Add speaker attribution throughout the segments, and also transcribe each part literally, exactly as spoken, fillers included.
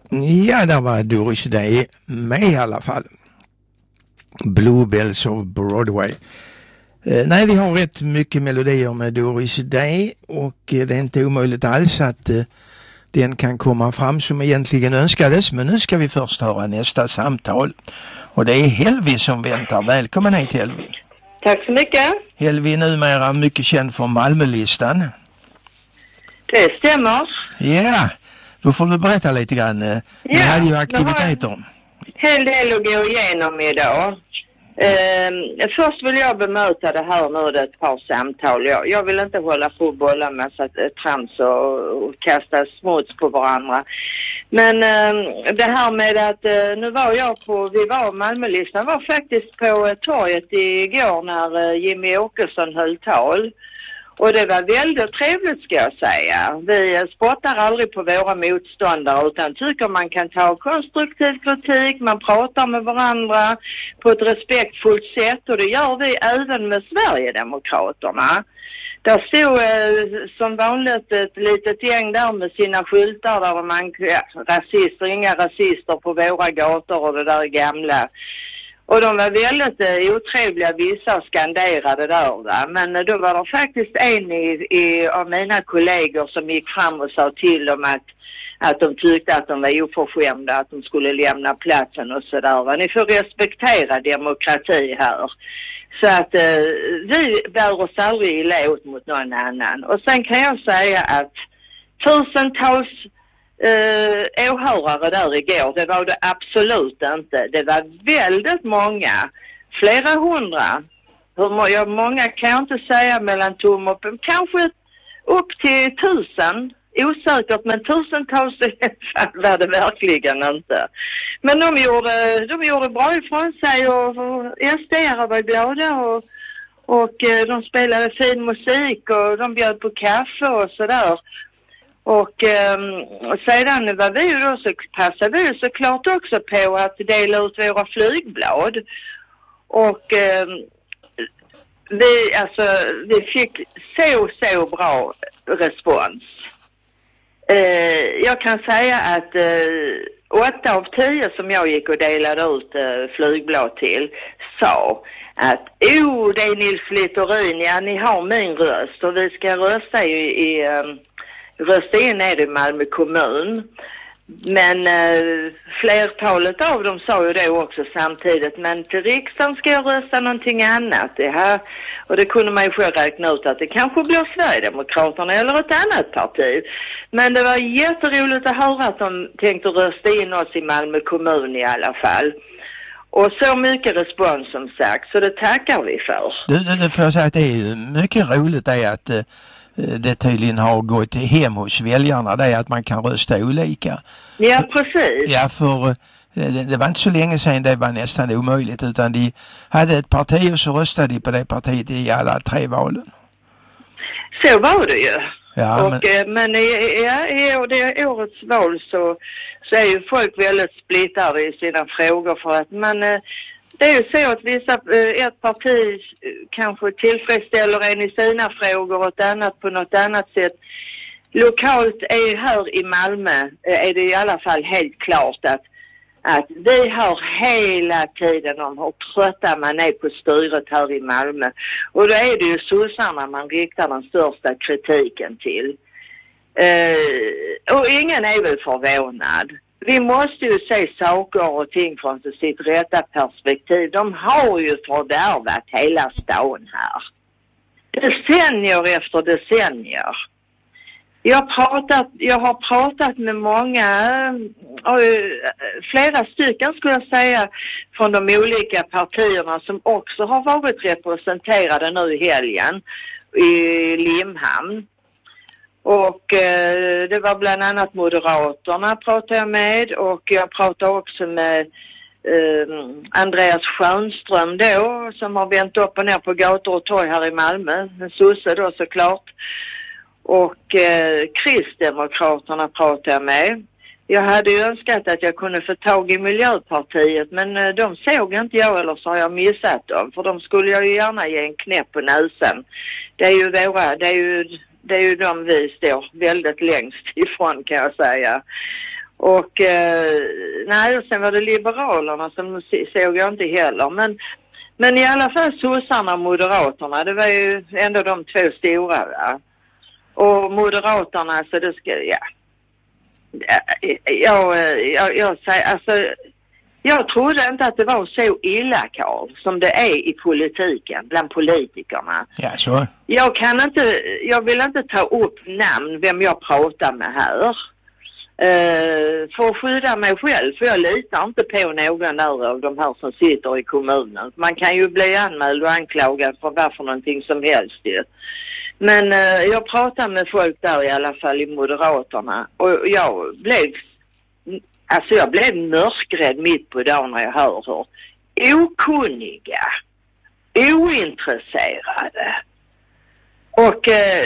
Speaker 1: Ja, där var Doris Day med i alla fall. Bluebells of Broadway. Eh, nej, vi har rätt mycket melodier med Doris Day och eh, det är inte omöjligt alls att eh, den kan komma fram som egentligen önskades. Men nu ska vi först höra nästa samtal. Och det är Helvi som väntar. Välkommen hit, Helvi.
Speaker 2: Tack så mycket.
Speaker 1: Helvi numera mycket känd från Malmölistan.
Speaker 2: Det stämmer.
Speaker 1: Ja, då får du berätta lite grann. Ni
Speaker 2: ja,
Speaker 1: hade ju aktiviteter.
Speaker 2: En hel del att gå igenom idag. Eh, först vill jag bemöta det här nu, det ett par samtal. Jag, jag vill inte hålla på och bolla med så att, eh, trams och, och kasta smuts på varandra. Men eh, det här med att eh, nu var jag på, vi var Malmölistan, var faktiskt på eh, torget igår när eh, Jimmy Åkesson höll tal. Och det var väldigt trevligt, ska jag säga. Vi spottar aldrig på våra motståndare utan tycker man kan ta konstruktiv kritik, man pratar med varandra på ett respektfullt sätt och det gör vi även med Sverigedemokraterna. Där stod eh, som vanligt ett litet gäng där med sina skyltar där man, ja, rasister, inga rasister på våra gator och det där gamla. Och de var väldigt eh, otrevliga, vissa skanderade där, va? Men eh, då var det faktiskt en i, i, av mina kollegor som gick fram och sa till dem att, att de tyckte att de var oförskämda, att de skulle lämna platsen och sådär, va? Ni får respektera demokrati här. Så att eh, vi bär oss aldrig illa ut mot någon annan. Och sen kan jag säga att tusentals Uh, åhörare där igår, det var det absolut inte. Det var väldigt många, flera hundra. Hur må- många kan jag inte säga mellan tum och kanske upp till tusen. Osäkert, men tusentals var det verkligen inte. Men de gjorde, de gjorde bra ifrån sig och, och S D-are var glada och, och de spelade fin musik och de bjöd på kaffe och sådär. Och eh, sedan var vi ju då så passade vi såklart också på att dela ut våra flygblad. Och eh, vi, alltså, vi fick så, så bra respons. Eh, jag kan säga att eh, åtta av tio som jag gick och delade ut eh, flygblad till sa att oh, det är Nils Littorin, ja ni har min röst och vi ska rösta i... i eh, rösta in är det i Malmö kommun. Men eh, flertalet av dem sa ju det också samtidigt. Men till riksdagen ska jag rösta någonting annat. Det här, och det kunde man ju själv räkna ut att det kanske blir Sverigedemokraterna eller ett annat parti. Men det var jätteroligt att höra att de tänkte rösta in oss i Malmö kommun i alla fall. Och så mycket respons som sagt. Så det tackar vi för.
Speaker 1: Det, det, det får jag säga att det är ju mycket roligt det att... Eh... det tydligen har gått hem hos väljarna, det är att man kan rösta olika.
Speaker 2: Ja, precis.
Speaker 1: Ja, för det, det var inte så länge sedan det var nästan omöjligt, utan de hade ett parti och så röstade de på det partiet i alla tre valen.
Speaker 2: Så var det ju.
Speaker 1: Ja,
Speaker 2: och, men men i, ja, i det årets val så, så är ju folk väldigt splittade i sina frågor för att man... Det är ju så att vissa, ett parti kanske tillfredsställer en i sina frågor och ett annat på något annat sätt. Lokalt är här i Malmö är det i alla fall helt klart att, att vi hör hela tiden om hur trötta man är på styret här i Malmö. Och då är det ju sossarna man riktar den största kritiken till. Uh, och ingen är väl förvånad. Vi måste ju se saker och ting från sitt rätta perspektiv. De har ju fördärvat hela stan här. Decennier efter decennier. Jag har pratat, jag har pratat med många, flera stycken skulle jag säga, från de olika partierna som också har varit representerade nu i helgen i Limhamn. Och eh, det var bland annat Moderaterna pratade jag med och jag pratade också med eh, Andreas Schönström då som har vänt upp och ner på gator och torg här i Malmö. En sosse då såklart. Och eh, Kristdemokraterna pratade jag med. Jag hade ju önskat att jag kunde få tag i Miljöpartiet men eh, de såg inte jag eller så har jag missat dem. För de skulle jag ju gärna ge en knäpp på näsan. Det är ju våra, det är ju... Det är ju de vi står väldigt längst ifrån kan jag säga. Och eh, nej, och sen var det Liberalerna som såg jag inte heller. Men, men i alla fall sossarna och Moderaterna, det var ju ändå de två stora, va? Och Moderaterna, så det ska, ja. Jag, jag, jag säger, alltså, jag trodde inte att det var så illa, Carl, som det är i politiken, bland politikerna.
Speaker 1: Ja, så. Jag
Speaker 2: kan inte, jag vill inte ta upp namn, vem jag pratar med här. Uh, för att skydda mig själv, för jag litar inte på någon av de här som sitter i kommunen. Man kan ju bli anmäld och anklagad för varför någonting som helst ju. Men uh, jag pratar med folk där i alla fall i Moderaterna, och jag blev alltså jag blev mörkrädd mitt på dagen när jag hör hur okunniga, ointresserade och eh,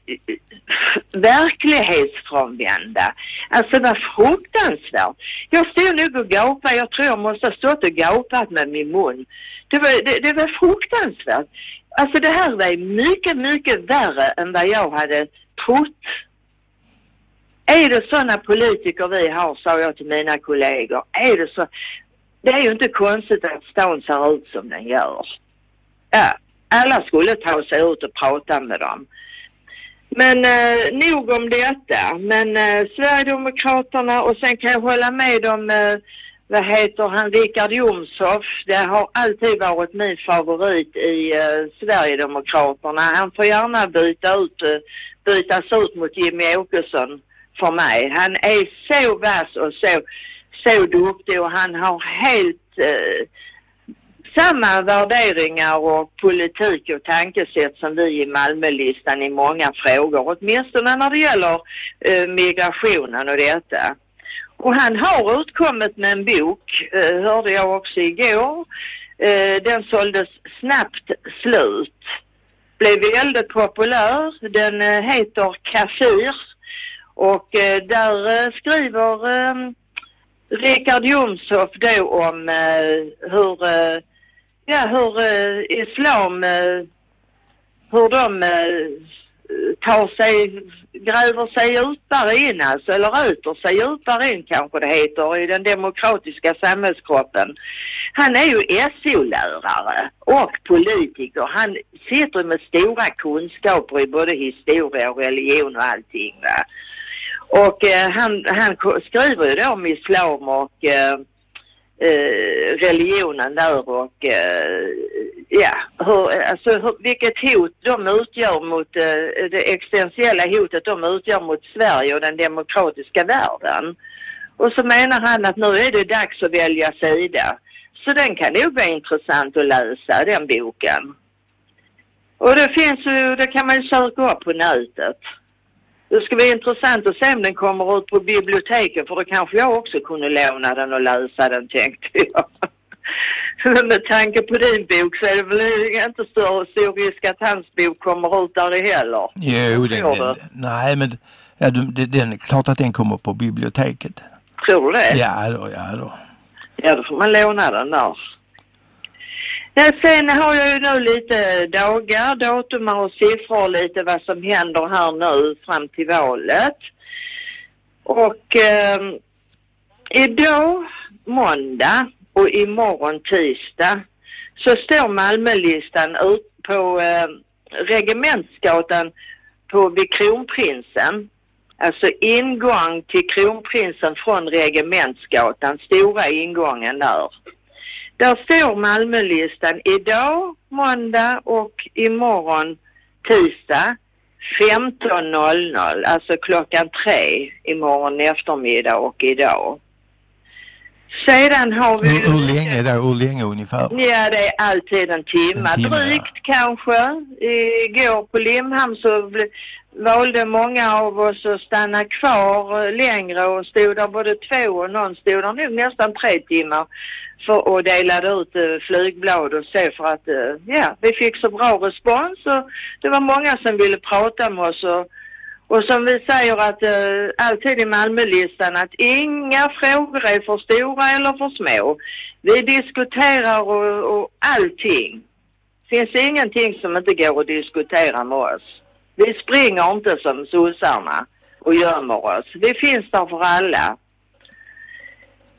Speaker 2: verklighetsfrånvända. Alltså det var fruktansvärt. Jag stod nog och gapade. Jag tror jag måste ha stått och gapat med min mun. Det var, det, det var fruktansvärt. Alltså det här var mycket, mycket värre än vad jag hade trott. Är det sådana politiker vi har, sa jag till mina kollegor. Är det så? Det är ju inte konstigt att stan ser ut som den gör. Ja, alla skulle ta sig ut och prata med dem. Men eh, nog om detta. Men eh, Sverigedemokraterna, och sen kan jag hålla med om, eh, vad heter han, Richard Jomshof. Det har alltid varit min favorit i eh, Sverigedemokraterna. Han får gärna byta ut, eh, bytas ut mot Jimmy Åkesson för mig. Han är så vass och så, så duktig, och han har helt eh, samma värderingar och politik och tankesätt som vi i Malmölistan i många frågor, åtminstone när det gäller eh, migrationen och detta. Och han har utkommit med en bok, eh, hörde jag också igår. Eh, den såldes snabbt slut. Blev väldigt populär. Den eh, heter Kafir. Och eh, där eh, skriver eh, Richard Jomshof då om eh, hur, eh, ja, hur eh, islam, eh, hur de eh, tar sig, gräver sig djupare in, alltså, eller uter sig djupare in kanske det heter, i den demokratiska samhällskroppen. Han är ju S O-lärare och politiker. Han sitter med stora kunskaper i både historia och religion och allting, va? Och eh, han, han skriver ju då om islam och eh, eh, religionen där, och eh, ja, hur, alltså hur, vilket hot de utgör mot eh, det existentiella hotet de utgör mot Sverige och den demokratiska världen. Och så menar han att nu är det dags att välja sida. Så den kan nog vara intressant att läsa, den boken. Och det finns ju, det kan man ju söka upp på nätet. Det ska bli intressant att se om den kommer ut på biblioteket, för då kanske jag också kunde låna den och läsa den, tänkte jag. Men med tanke på din bok så är det väl inte så stor risk att hans bok kommer ut där heller.
Speaker 1: Jo, den, den, nej men ja, den, den är klart att den kommer på biblioteket.
Speaker 2: Tror du det?
Speaker 1: Ja då, ja då.
Speaker 2: Ja, då får man låna den där. Ja, sen har jag ju nu lite dagar, datum och siffror, lite vad som händer här nu fram till valet. Och eh, idag, måndag, och imorgon tisdag, så står Malmölistan ut på eh, Regementsgatan på, vid Kronprinsen. Alltså ingång till Kronprinsen från Regementsgatan, stora ingången där. Där står Malmölistan idag, måndag, och imorgon tisdag femton noll noll, alltså klockan tre imorgon eftermiddag och idag. Sedan har vi...
Speaker 1: Hur, hur länge då? Hur länge ungefär?
Speaker 2: Ja, det är alltid en timme. En timme drygt ja. Kanske. Igår på Limhamn så ble, valde många av oss att stanna kvar längre och stod där både två och någon stod där nog nästan tre timmar för att dela ut uh, flygblad och se, för att uh, ja, vi fick så bra respons, och det var många som ville prata med oss, och Och som vi säger att uh, alltid i Malmölistan, att inga frågor är för stora eller för små. Vi diskuterar och, och allting. Det finns ingenting som inte går att diskutera med oss. Vi springer inte som sossarna och gömmer oss. Vi finns där för alla.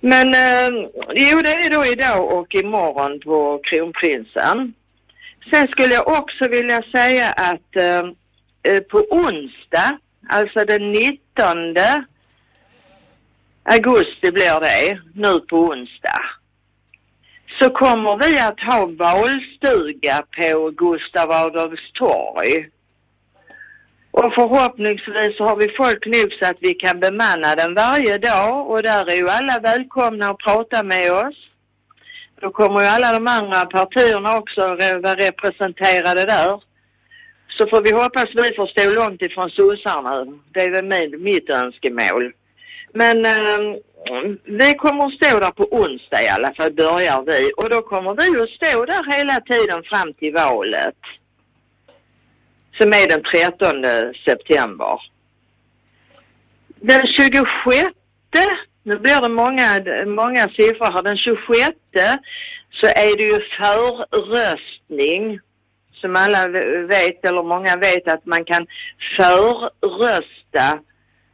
Speaker 2: Men eh, jo, det är då idag och imorgon på Kronprinsen. Sen skulle jag också vilja säga att eh, på onsdag, alltså den nittonde augusti blir det, nu på onsdag, så kommer vi att ha valstuga på Gustav Adolfs torg. Och förhoppningsvis har vi folk nog så att vi kan bemanna den varje dag, och där är ju alla välkomna att prata med oss. Då kommer ju alla de andra partierna också vara representerade där. Så får vi hoppas vi får stå långt ifrån sossarna. Det är väl med, mitt önskemål. Men eh, vi kommer att stå där på onsdag i alla fall, börjar vi. Och då kommer vi att stå där hela tiden fram till valet. Som är den trettonde september. Den tjugosjätte, nu blir det många, många siffror här. Den tjugosjätte så är det ju förröstning. Som alla vet, eller många vet, att man kan förrösta.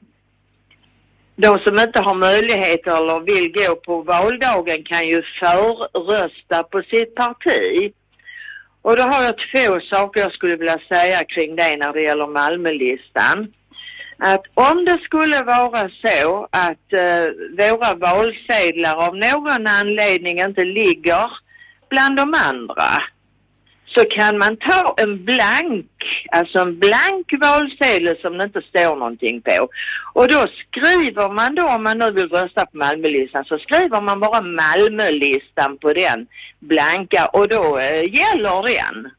Speaker 2: De som inte har möjligheter eller vill gå på valdagen kan ju förrösta på sitt parti. Och då har jag två saker jag skulle vilja säga kring det när det gäller Malmölistan. Att om det skulle vara så att eh, våra valsedlar av någon anledning inte ligger bland de andra, så kan man ta en blank, alltså en blank valsedel som det inte står någonting på. Och då skriver man då, om man nu vill rösta på Malmölistan, så skriver man bara Malmölistan på den blanka, och då eh, gäller den.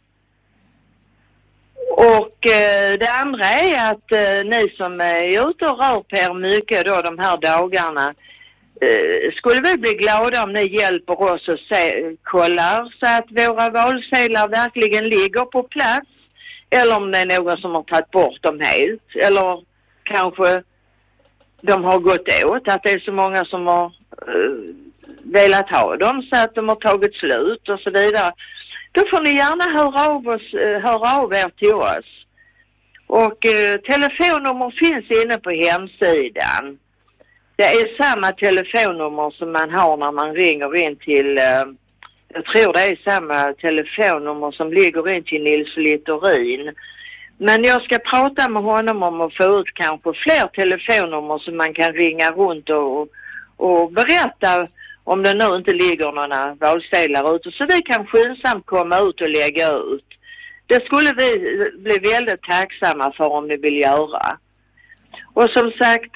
Speaker 2: Och eh, det andra är att eh, ni som är ute och rör på er mycket då de här dagarna, Uh, skulle vi bli glada om ni hjälper oss och se, kollar så att våra valsedlar verkligen ligger på plats, eller om det är någon som har tagit bort dem helt, eller kanske de har gått åt, att det är så många som har uh, velat ha dem så att de har tagit slut och så vidare. Då får ni gärna höra av, oss, uh, höra av er till oss. Och uh, telefonnummer finns inne på hemsidan. Det är samma telefonnummer som man har när man ringer in till, eh, jag tror det är samma telefonnummer som ligger in till Nils Littorin. Men jag ska prata med honom om att få ut kanske fler telefonnummer som man kan ringa runt och, och berätta om det nu inte ligger några valsedlar ute. Så vi kan skyndsamt komma ut och lägga ut. Det skulle vi bli väldigt tacksamma för om ni vill göra. Och som sagt,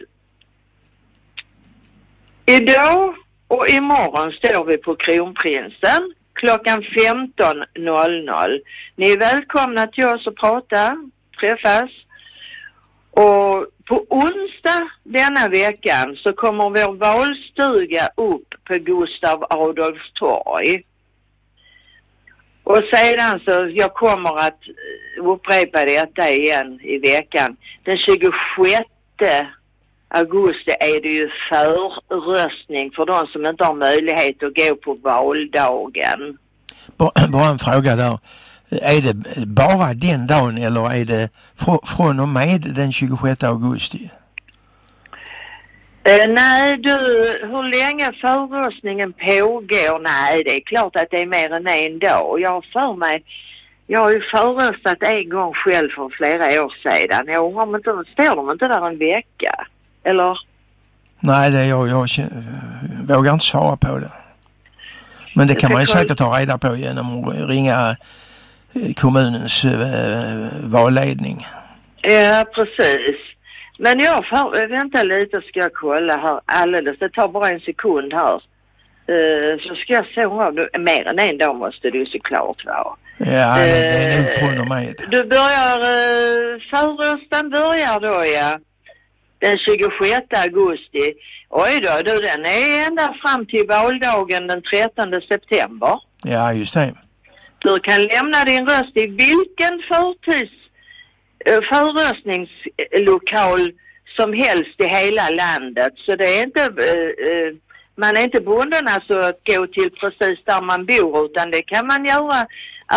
Speaker 2: idag och imorgon står vi på Kronprinsen klockan femton noll noll. Ni är välkomna till oss att prata, träffas. Och på onsdag denna veckan så kommer vår valstuga upp på Gustav Adolfs torg. Och sedan så, jag kommer att upprepa detta igen i veckan. Den tjugosjätte augusti är det ju förröstning för de som inte har möjlighet att gå på valdagen.
Speaker 1: Bara en fråga där. Är det bara den dagen eller är det fr- från och med den tjugosjätte augusti?
Speaker 2: Uh, nej du, hur länge förröstningen pågår? Nej, det är klart att det är mer än en dag. Och jag har för mig, jag har ju förröstat en gång själv för flera år sedan. Jag har inte, står de inte där en vecka? Eller?
Speaker 1: Nej, det jag, jag, jag vågar inte svara på det. Men det kan man ju säkert ta reda på genom att ringa kommunens äh, valledning.
Speaker 2: Ja, precis. Men jag får, vänta lite, ska jag kolla här alldeles. Det tar bara en sekund här. Uh, så ska jag se om mer än en dag måste du såklart vara.
Speaker 1: Ja, det, det är nog från och med.
Speaker 2: Du börjar, uh, förröstan börjar då, ja. Den tjugosjätte augusti. Oj då, du, den är ända fram till valdagen den trettonde september.
Speaker 1: Ja, just det.
Speaker 2: Du kan lämna din röst i vilken förtids förröstningslokal som helst i hela landet. Så det är inte, uh, man är inte bunden alltså att gå till precis där man bor, utan det kan man göra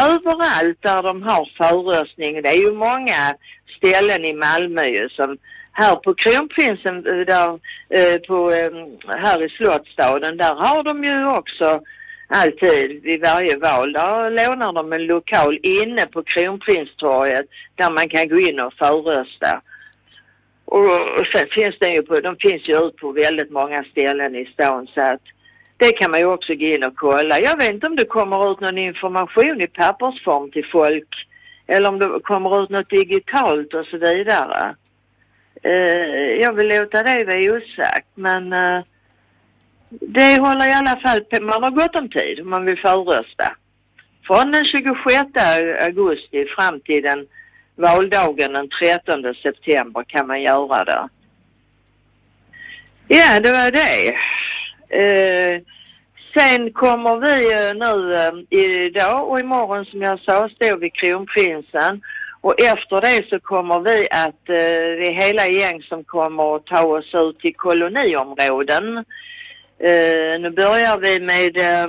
Speaker 2: överallt där de har förröstning. Det är ju många ställen i Malmö ju som här på Kronprinsen där, eh, på, eh, här i Slottstaden, där har de ju också alltid vid varje val, där lånar de en lokal inne på Kronprinstorget där man kan gå in och förrösta. Och, och sen finns det ju på, de finns ju ut på väldigt många ställen i stan, så att det kan man ju också gå in och kolla. Jag vet inte om det kommer ut någon information i pappersform till folk eller om det kommer ut något digitalt och så vidare. Uh, jag vill låta det vara osagt, men uh, det håller i alla fall på. Man har gott om tid om man vill förrösta. Från den tjugosjätte augusti fram till den valdagen den trettonde september kan man göra det. Ja, det var det. Uh, sen kommer vi uh, nu uh, idag och imorgon, som jag sa, stå vid Kronprinsen. Och efter det så kommer vi att, uh, det är hela gäng som kommer att ta oss ut till koloniområden. Uh, nu börjar vi med uh,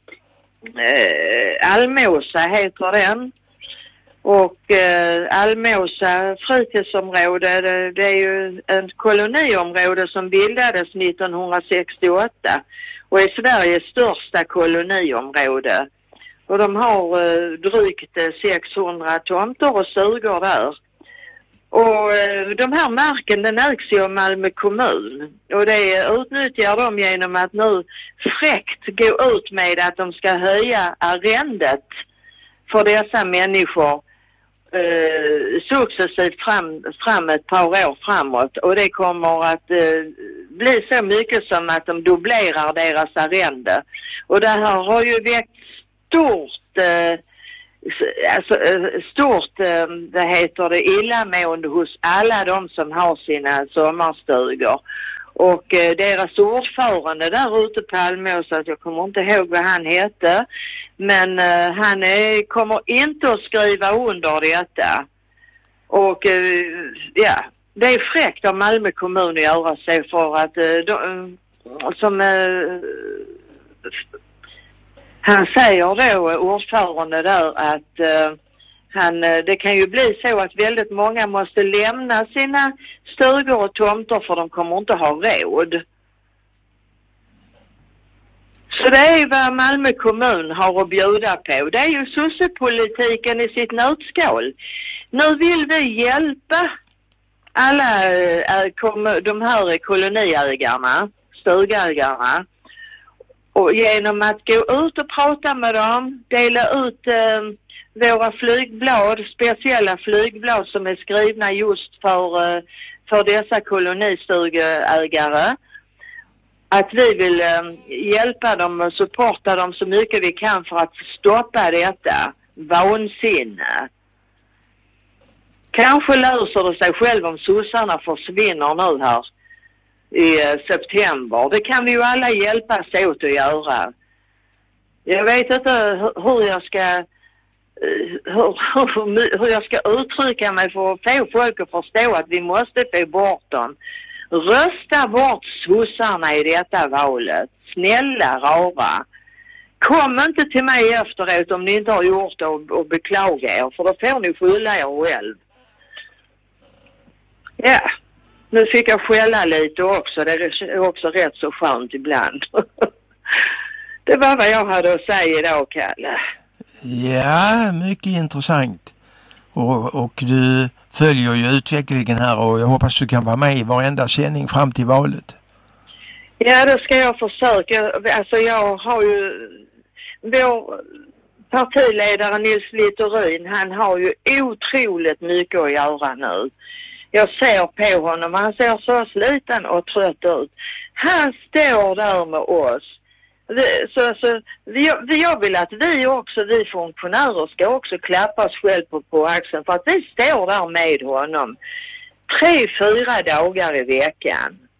Speaker 2: uh, Almåsa heter den. Och uh, Almåsa fritidsområde, det, det är ju ett koloniområde som bildades nittonhundrasextioåtta och är Sveriges största koloniområde. Och de har uh, drygt uh, sexhundra tomter och stugor där. Och uh, de här marken, den ägs ju av Malmö kommun. Och det utnyttjar de genom att nu fräckt gå ut med att de ska höja arrendet för dessa människor uh, successivt fram, fram ett par år framåt. Och det kommer att uh, bli så mycket som att de dubblerar deras arrende. Och det här har ju väckt stort, eh, alltså, stort eh, det heter det, illamående hos alla de som har sina sommarstugor. Och eh, deras ordförande där ute på Almåsa, jag kommer inte ihåg vad han hette, men eh, han är, kommer inte att skriva under detta. Och eh, ja, det är fräckt av Malmö kommun att göra sig, för att eh, de, som eh, han säger då, ordförande där, att uh, han, det kan ju bli så att väldigt många måste lämna sina stugor och tomter för de kommer inte ha råd. Så det är vad Malmö kommun har att bjuda på. Det är ju sossepolitiken i sitt nötskal. Nu vill vi hjälpa alla uh, de här koloniägarna, stugägarna. Och genom att gå ut och prata med dem, dela ut eh, våra flygblad, speciella flygblad som är skrivna just för, eh, för dessa kolonistugeägare. Att vi vill eh, hjälpa dem och supporta dem så mycket vi kan för att stoppa detta vansinne. Kanske löser det sig själv om sossarna försvinner nu här i september. Det kan vi ju alla hjälpas åt att göra. Jag vet inte hur jag ska hur, hur jag ska uttrycka mig för att få folk att förstå att vi måste få bort dem. Rösta bort sossarna i detta valet. Snälla rara. Kom inte till mig efteråt om ni inte har gjort det och, och beklaga er, för då får ni skylla er själv. Ja. Nu fick jag skälla lite också. Det är också rätt så skönt ibland. Det var vad jag hade att säga idag, Kalle.
Speaker 1: Ja, mycket intressant. Och, och du följer ju utvecklingen här, och jag hoppas du kan vara med i varenda sändning fram till valet.
Speaker 2: Ja, det ska jag försöka. Alltså jag har ju... Vår partiledare Nils Littorin, han har ju otroligt mycket att göra nu. Jag ser på honom, han ser så sliten och trött ut. Han står där med oss. Så, så, vi, jag vill att vi också, vi funktionärer, ska också klappa oss själv på, på axeln. För att vi står där med honom tre, fyra dagar i veckan.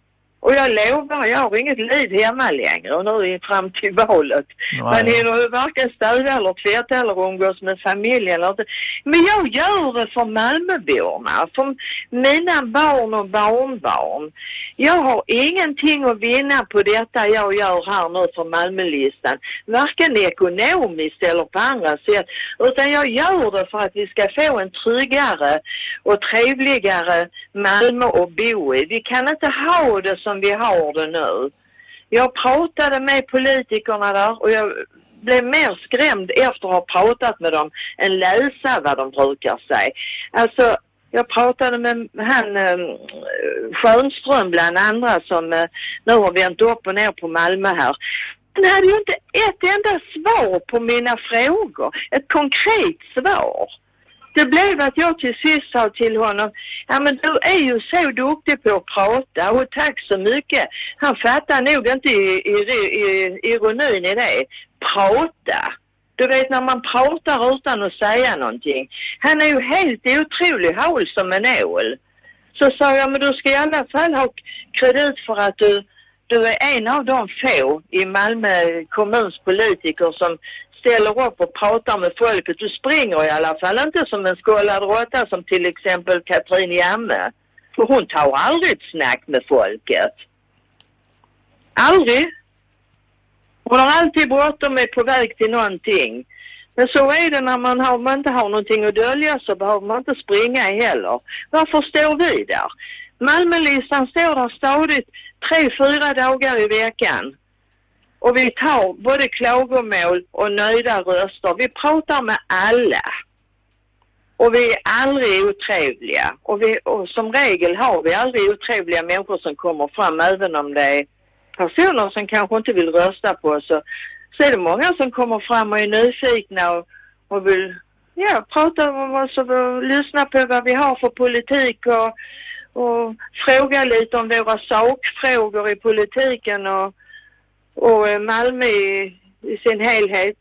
Speaker 2: Och jag lovar, jag har inget liv hemma längre och nu är fram till valet. Nej. Man hinner ju varken städa eller tvätta eller umgås med familjen. Eller inte. Men jag gör det för Malmöborna, för mina barn och barnbarn. Jag har ingenting att vinna på detta jag gör här nu för Malmölistan. Varken ekonomiskt eller på andra sätt. Utan jag gör det för att vi ska få en tryggare och trevligare Malmö att bo i. Vi kan inte ha det som vi har det nu. Jag pratade med politikerna där och jag blev mer skrämd efter att ha pratat med dem än läsa vad de brukar säga. Alltså, jag pratade med han eh, Schönström bland andra som eh, nu har vänt upp och ner på Malmö här. Han hade ju inte ett enda svar på mina frågor. Ett konkret svar. Det blev att jag till sist sa till honom, ja men du är ju så duktig på att prata och tack så mycket. Han fattar nog inte i, i, i, ironin i det. Prata. Du vet när man pratar utan att säga någonting. Han är ju helt otrolig hål som en ål. Så sa jag, men du ska i alla fall ha kredit för att du, du är en av de få i Malmö kommuns politiker som ställer upp och pratar med folket. Du springer i alla fall inte som en skållad råtta som till exempel Katrin Jamme. För hon tar aldrig ett snack med folket. Aldrig. Hon har alltid bråttom med på väg till någonting. Men så är det när man, har, man inte har någonting att dölja så behöver man inte springa heller. Varför står vi där? Malmölistan står där stadigt tre, fyra dagar i veckan. Och vi tar både klagomål och nöjda röster. Vi pratar med alla. Och vi är aldrig otrevliga. Och, vi, och som regel har vi aldrig otrevliga människor som kommer fram. Även om det är personer som kanske inte vill rösta på oss. Så, så är det många som kommer fram och är nyfikna och, och vill ja, prata om oss och lyssna på vad vi har för politik. Och, och fråga lite om våra sakfrågor i politiken och och Malmö i, i sin helhet.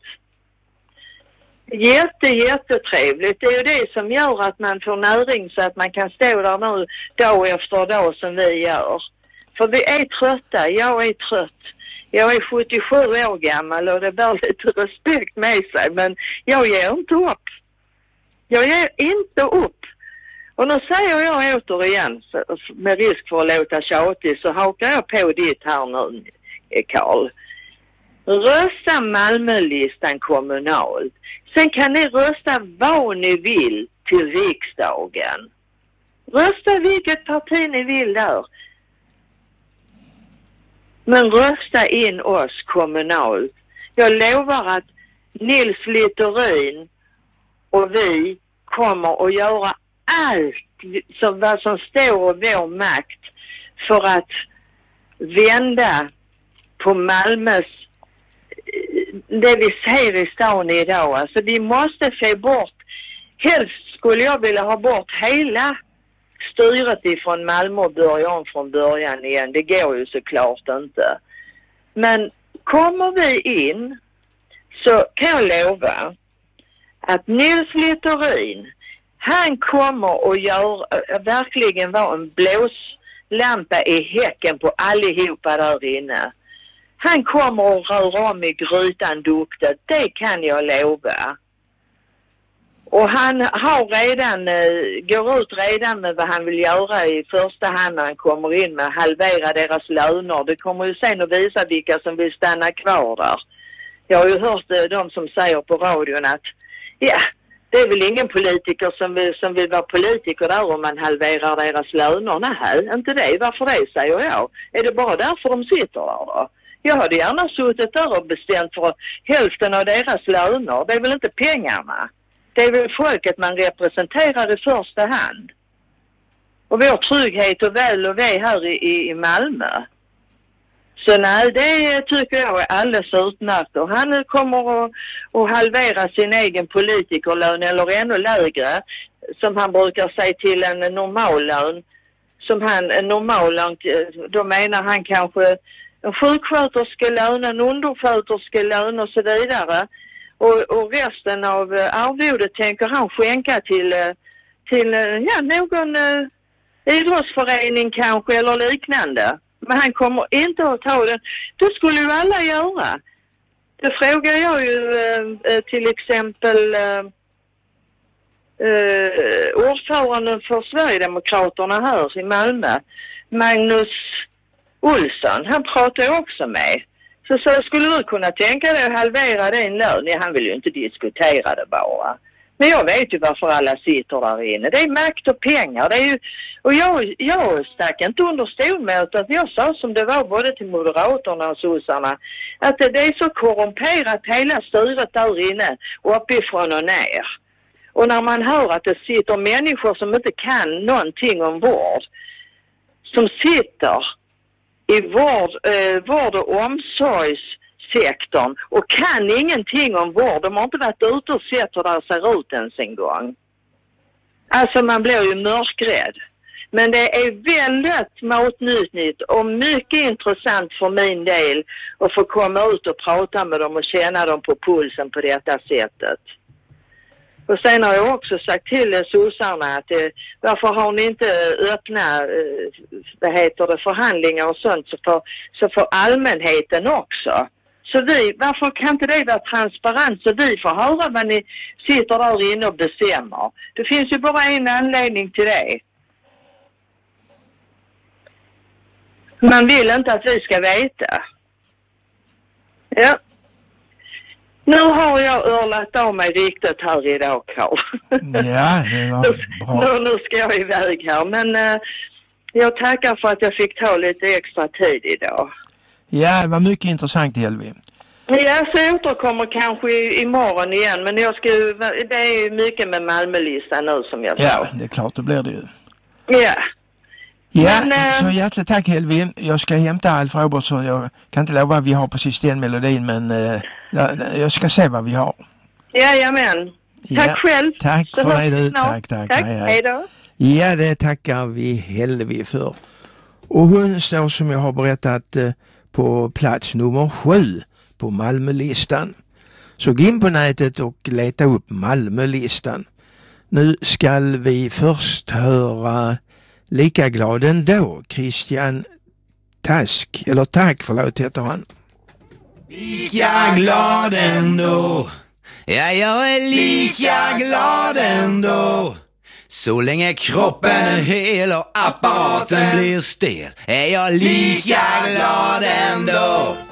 Speaker 2: Jätte, jättetrevligt. Det är ju det som gör att man får näring så att man kan stå där nu dag efter dag som vi gör. För vi är trötta. Jag är trött. Jag är sjuttiosju år gammal och det bär lite respekt med sig. Men jag ger inte upp. Jag ger inte upp. Och nu säger jag återigen, med risk för att låta tjatig, så hakar jag på ditt här nu, Karl. Rösta Malmölistan kommunalt. Sen kan ni rösta vad ni vill till riksdagen. Rösta vilket parti ni vill där. Men rösta in oss kommunalt. Jag lovar att Nils Littorin och vi kommer att göra allt som, vad som står i vår makt för att vända på Malmös, det vi ser i stan idag. Alltså vi måste få bort, helst skulle jag vilja ha bort hela styret ifrån Malmö och börja om från början igen. Det går ju såklart inte. Men kommer vi in så kan jag lova att Nils Littorin, han kommer att göra, verkligen vara en blåslampa i häcken på allihopa där inne. Han kommer att röra om i grytan duktigt, det kan jag lova. Och han har redan, går ut redan med vad han vill göra i första hand när han kommer in med halvera deras löner. Det kommer ju sen att visa vilka som vill stanna kvar där. Jag har ju hört de som säger på radion att ja, det är väl ingen politiker som vill, som vill vara politiker där om man halverar deras löner. Nej, inte det. Varför det, säger jag. Är det bara därför de sitter där då? Jag hade gärna suttit där och bestämt för hälften av deras löner. Det är väl inte pengarna. Det är väl folket man representerar i första hand. Och vår trygghet och väl och ve här i, i Malmö. Så nej, det tycker jag är alldeles utmärkt. Och han kommer att, att halvera sin egen politikerlön eller ännu lägre. Som han brukar säga till en normallön. Som han, en normallön, då menar han kanske en sjuksköterskelön, en undersköterskelön och så vidare. Och, och resten av arvodet tänker han skänka till, till ja, någon uh, idrottsförening kanske eller liknande. Men han kommer inte att ta den. Det skulle ju alla göra. Det frågar jag ju eh, till exempel eh, eh, ordföranden för Sverigedemokraterna här i Malmö, Magnus Olsson. Han pratar ju också med. Så, så skulle du kunna tänka dig att halvera din lön? Nej, han vill ju inte diskutera det bara. Men jag vet ju varför alla sitter där inne. Det är makt och pengar. Det är ju, och jag, jag stack inte under stol med att jag sa som det var både till Moderaterna och sossarna. Att det, det är så korrumperat hela styret där inne uppifrån och ner. Och när man hör att det sitter människor som inte kan någonting om vård. Som sitter i vård, eh, vård och omsorgssektorn och kan ingenting om vård. De har inte varit ute och sett hur det ser ut ens en gång. Alltså man blir ju mörkrädd. Men det är väldigt matnyttigt och mycket intressant för min del att få komma ut och prata med dem och känna dem på pulsen på detta sättet. Och sen har jag också sagt till sossarna att eh, varför har ni inte öppna eh, vad heter det, förhandlingar och sånt så för, så för allmänheten också. Så vi, varför kan inte det vara transparent så vi får höra vad ni sitter där inne och bestämmer. Det finns ju bara en anledning till det. Man vill inte att vi ska veta. Ja. Nu har jag örlat av mig riktigt här idag, Carl.
Speaker 1: Ja, det var bra.
Speaker 2: Nu, nu ska jag iväg här. Men eh, jag tackar för att jag fick ta lite extra tid idag.
Speaker 1: Ja, det var mycket intressant, Helvi.
Speaker 2: Ja, så jag återkommer kanske i, imorgon igen. Men jag ska, det är ju mycket med Malmölistan nu som jag sa.
Speaker 1: Ja, det är klart, det blir det ju.
Speaker 2: Ja.
Speaker 1: Ja,
Speaker 2: men, äh,
Speaker 1: så hjärtligt tack, Helvi. Jag ska hämta Alf Robertsson. Jag kan inte lova vad vi har precis den melodin, men eh, jag ska se vad vi har.
Speaker 2: Jajamän. Tack
Speaker 1: ja,
Speaker 2: själv.
Speaker 1: Tack
Speaker 2: så
Speaker 1: för det du. Tack, tack.
Speaker 2: tack.
Speaker 1: Hej, hej.
Speaker 2: Hej då.
Speaker 1: Ja, det tackar vi Helvi för. Och hon står som jag har berättat eh, på plats nummer sju på Malmölistan. Så gå in på nätet och leta upp Malmölistan. Nu ska vi först höra Lika glad ändå, Christian Task, eller Tack, förlåt heter han.
Speaker 3: Lika glad ändå, ja jag är lika glad ändå. Så länge kroppen är hel och apparaten blir stel är jag lika glad ändå.